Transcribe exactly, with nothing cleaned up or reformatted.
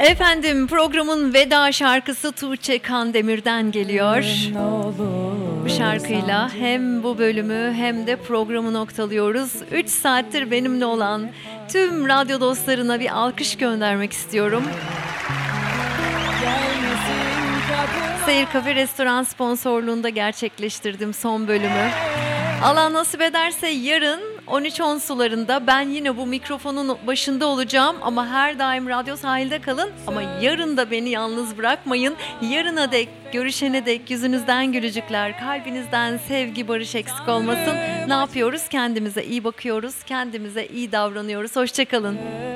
Efendim, programın veda şarkısı Tuğçe Kandemir'den geliyor. Bu şarkıyla hem bu bölümü hem de programı noktalıyoruz. üç saattir benimle olan tüm radyo dostlarına bir alkış göndermek istiyorum. Seyir Kafe Restoran sponsorluğunda gerçekleştirdim son bölümü. Allah nasip ederse yarın on üç on sularında ben yine bu mikrofonun başında olacağım ama her daim radyo sahilde kalın, ama yarın da beni yalnız bırakmayın. Yarına dek, görüşene dek yüzünüzden gülücükler, kalbinizden sevgi, barış eksik olmasın. Ne yapıyoruz? Kendimize iyi bakıyoruz, kendimize iyi davranıyoruz. Hoşça kalın.